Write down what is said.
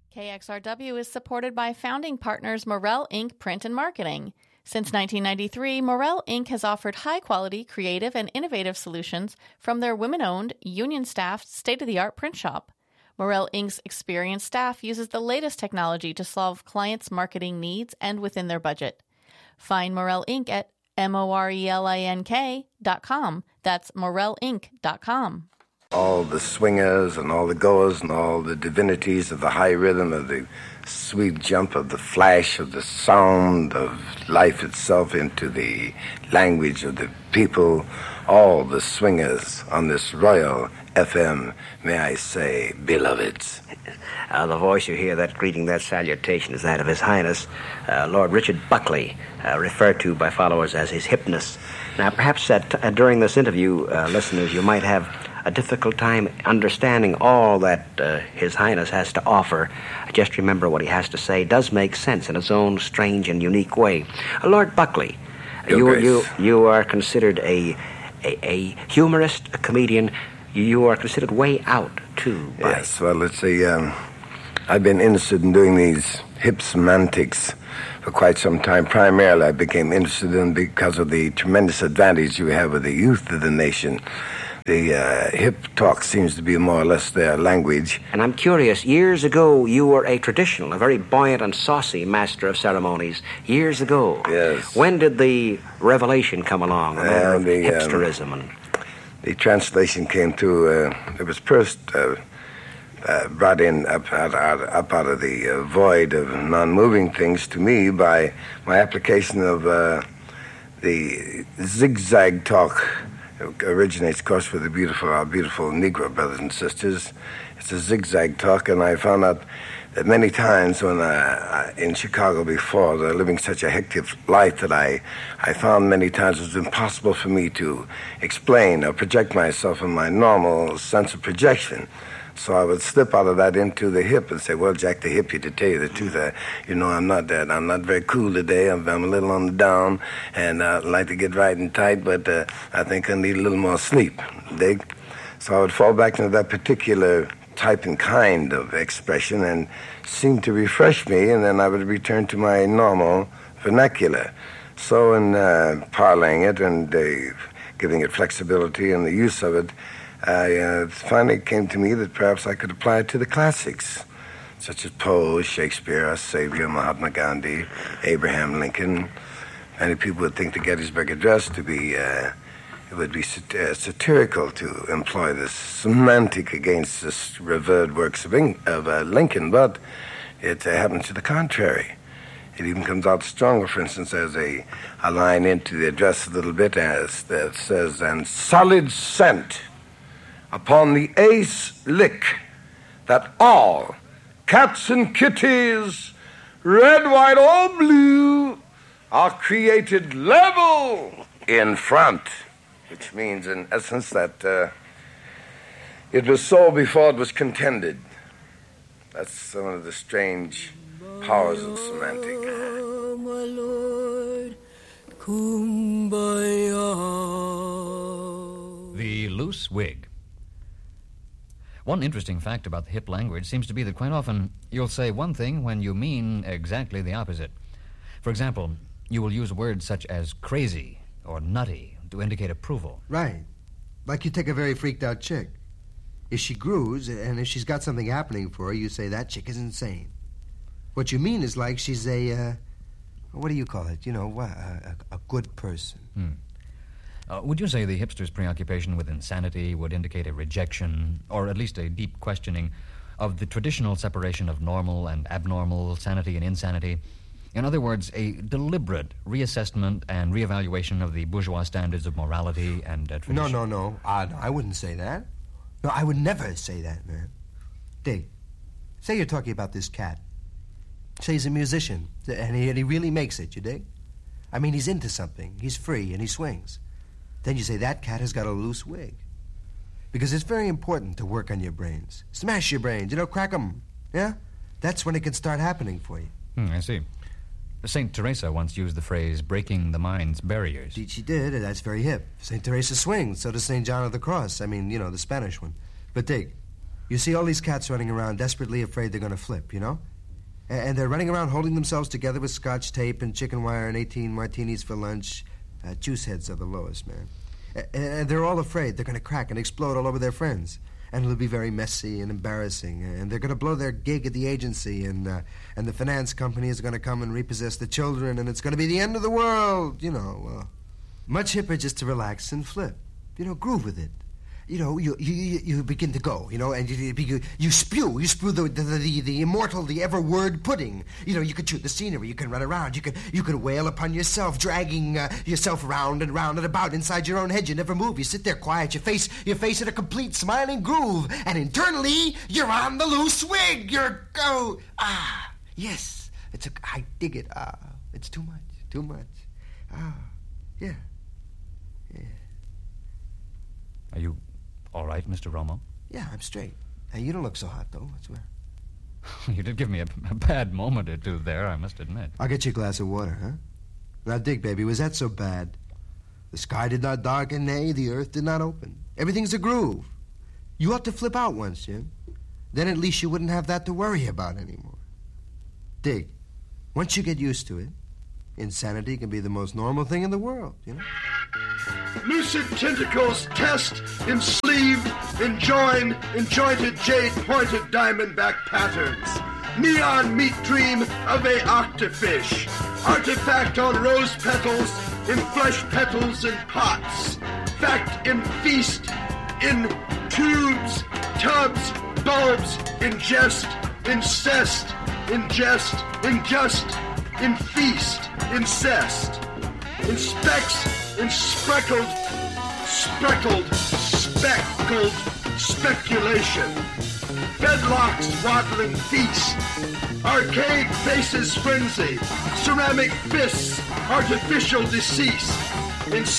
KXRW is supported by founding partners Morel Inc. Print and Marketing. Since 1993, Morel Inc. has offered high-quality, creative, and innovative solutions from their women-owned, union-staffed, state-of-the-art print shop. Morel Inc.'s experienced staff uses the latest technology to solve clients' marketing needs and within their budget. Find Morel Inc. at morelink.com. That's morelinc.com. All the swingers and all the goers and all the divinities of the high rhythm of the sweet jump of the flash of the sound of life itself into the language of the people, all the swingers on this Royal FM, may I say, beloveds. The voice you hear, that greeting, that salutation, is that of His Highness, Lord Richard Buckley, referred to by followers as His Hipness. Now, perhaps during this interview, listeners, you might have a difficult time understanding all that His Highness has to offer. Just remember what he has to say does make sense in its own strange and unique way. Lord Buckley, you are considered a humorist, a comedian. You are considered way out, too. Yes, well, let's see. I've been interested in doing these hip semantics for quite some time. Primarily, I became interested in because of the tremendous advantage you have with the youth of the nation. The hip talk seems to be more or less their language. And I'm curious, years ago, you were a traditional, a very buoyant and saucy master of ceremonies. Years ago. Yes. When did the revelation come along, the matter of hipsterism? The translation came through, it was first brought in up out of the void of non-moving things to me by my application of the zigzag talk. It originates, of course, with our beautiful Negro brothers and sisters. It's a zigzag talk, and I found out that many times when in Chicago before, living such a hectic life that I found many times it was impossible for me to explain or project myself in my normal sense of projection. So I would slip out of that into the hip and say, well, Jack the Hippie, to tell you the truth, I'm not very cool today. I'm a little on the down, and I'd like to get right and tight, but I think I need a little more sleep. Dig? So I would fall back into that particular type and kind of expression and seem to refresh me, and then I would return to my normal vernacular. So in parlaying it and giving it flexibility and the use of it, it finally came to me that perhaps I could apply it to the classics, such as Poe, Shakespeare, our savior, Mahatma Gandhi, Abraham Lincoln. Many people would think the Gettysburg Address to be, it would be satirical to employ this semantic against this revered works of Lincoln, but it happens to the contrary. It even comes out stronger. For instance, there's a line into the address a little bit as that says, and solid scent upon the ace lick that all cats and kitties, red, white, or blue, are created level in front, which means, in essence, that it was so before it was contended. That's one of the strange powers of semantic. My Lord, kumbaya. The loose wig. One interesting fact about the hip language seems to be that quite often you'll say one thing when you mean exactly the opposite. For example, you will use words such as crazy or nutty to indicate approval. Right. Like you take a very freaked out chick. If she grooves, and if she's got something happening for her, you say, that chick is insane. What you mean is like she's a, what do you call it? You know, a good person. Would you say the hipster's preoccupation with insanity would indicate a rejection, or at least a deep questioning, of the traditional separation of normal and abnormal, sanity and insanity? In other words, a deliberate reassessment and reevaluation of the bourgeois standards of morality and tradition? No. I wouldn't say that. No, I would never say that, man. Dig, say you're talking about this cat. Say he's a musician, and he really makes it, you dig? I mean, he's into something. He's free, and he swings. Then you say, that cat has got a loose wig. Because it's very important to work on your brains. Smash your brains, crack them. Yeah? That's when it can start happening for you. I see. St. Teresa once used the phrase, breaking the mind's barriers. Indeed she did, and that's very hip. St. Teresa swings, so does St. John of the Cross. I mean, the Spanish one. But dig, You see all these cats running around desperately afraid they're going to flip, you know? And they're running around holding themselves together with scotch tape and chicken wire and 18 martinis for lunch. Juice heads are the lowest, man. And they're all afraid they're going to crack and explode all over their friends. And it'll be very messy and embarrassing. And they're going to blow their gig at the agency. And the finance company is going to come and repossess the children. And it's going to be the end of the world. You know, much hipper just to relax and flip. You know, groove with it. You know, you begin to go, you know, and you spew the immortal, the ever-word pudding. You know, you can shoot the scenery, you can run around, you can wail upon yourself, dragging yourself round and round and about inside your own head. You never move. You sit there quiet, your face in a complete smiling groove, and internally you're on the loose wig. Yes, I dig it. It's too much. Yeah. Are you all right, Mr. Romo? Yeah, I'm straight. Hey, you don't look so hot, though. What's the matter? You did give me a bad moment or two there, I must admit. I'll get you a glass of water, huh? Now, dig, baby, was that so bad? The sky did not darken, nay, the earth did not open. Everything's a groove. You ought to flip out once, Jim. Then at least you wouldn't have that to worry about anymore. Dig, once you get used to it, insanity can be the most normal thing in the world, you know? Lucid tentacles test in sleeve, in join, in jointed jade-pointed diamondback patterns. Neon meat dream of a octofish. Artifact on rose petals, in flesh petals and pots. Fact in feast, in tubes, tubs, bulbs, in jest, incest, in jest, in just, in feast, incest. In specks, in speckled, speculation. Bedlocks waddling feast. Archaic faces frenzy. Ceramic fists, artificial decease. In